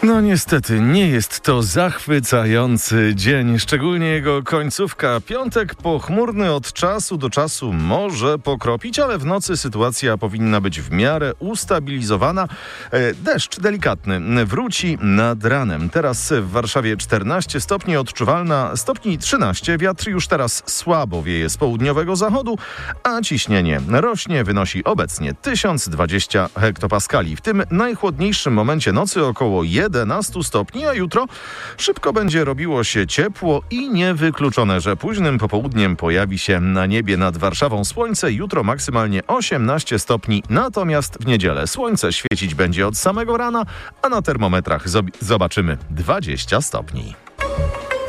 No niestety, nie jest to zachwycający dzień, szczególnie jego końcówka. Piątek pochmurny od czasu do czasu może pokropić, ale w nocy sytuacja powinna być w miarę ustabilizowana. Deszcz delikatny wróci nad ranem. Teraz w Warszawie 14 stopni, odczuwalna stopni 13. Wiatr już teraz słabo wieje z południowego zachodu, a ciśnienie rośnie, wynosi obecnie 1020 hektopaskali. W tym najchłodniejszym momencie nocy około 11 stopni, a jutro szybko będzie robiło się ciepło i niewykluczone, że późnym popołudniem pojawi się na niebie nad Warszawą słońce. Jutro maksymalnie 18 stopni, natomiast w niedzielę słońce świecić będzie od samego rana, a na termometrach zobaczymy 20 stopni.